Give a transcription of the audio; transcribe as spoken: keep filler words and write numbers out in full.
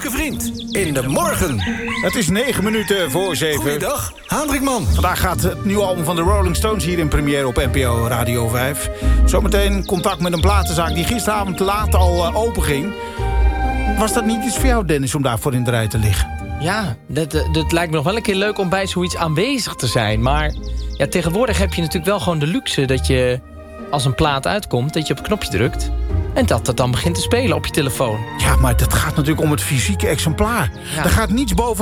leuke vriend. In de morgen. Het is negen minuten voor zeven. Goeiedag, Hendrikman. Vandaag gaat het nieuwe album van de Rolling Stones hier in première op N P O Radio vijf. Zometeen contact met een platenzaak die gisteravond laat al uh, open ging. Was dat niet iets voor jou, Dennis, om daarvoor in de rij te liggen? Ja, dat, dat lijkt me nog wel een keer leuk om bij zoiets aanwezig te zijn. Maar ja, tegenwoordig heb je natuurlijk wel gewoon de luxe dat je, als een plaat uitkomt, dat je op een knopje drukt en dat het dan begint te spelen op je telefoon. Ja, maar dat gaat natuurlijk om het fysieke exemplaar. Ja. Er gaat niets boven